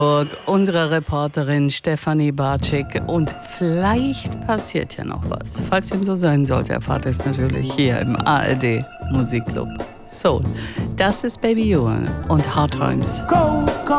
Unsere Reporterin Stefanie Bartschik. Und vielleicht passiert ja noch was. Falls dem so sein sollte, erfahrt ihr es natürlich hier im ARD Musikclub Soul. Das ist Baby Joel und Hard Times. Go, go.